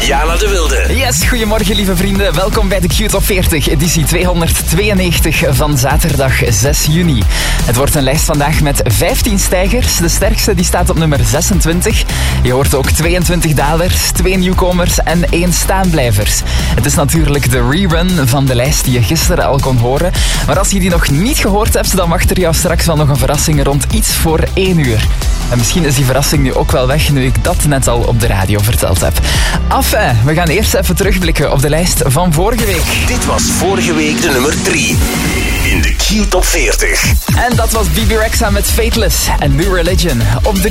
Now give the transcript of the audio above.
Jana de Wilde. Yes, goedemorgen lieve vrienden. Welkom bij de Q-Top 40, editie 292 van zaterdag 6 juni. Het wordt een lijst vandaag met 15 stijgers. De sterkste die staat op nummer 26. Je hoort ook 22 dalers, 2 nieuwkomers en 1 staanblijvers. Het is natuurlijk de rerun van de lijst die je gisteren al kon horen. Maar als je die nog niet gehoord hebt, dan wacht er jou straks wel nog een verrassing rond iets voor 1 uur. En misschien is die verrassing nu ook wel weg, nu ik dat net al op de radio verteld heb. Enfin, we gaan eerst even terugblikken op de lijst van vorige week. Dit was vorige week de nummer 3 in de Q-Top 40. En dat was Bebe Rexha met Fateless en New Religion. Op 3